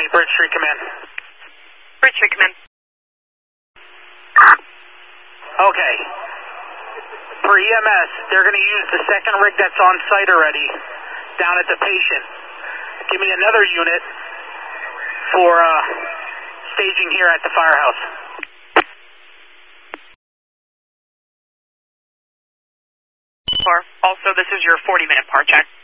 Bridge Street, come in. Bridge Street, come in. Okay. For EMS, they're going to use the second rig that's on site already down at the patient. Give me another unit for staging here at the firehouse. Also, this is your 40-minute par check.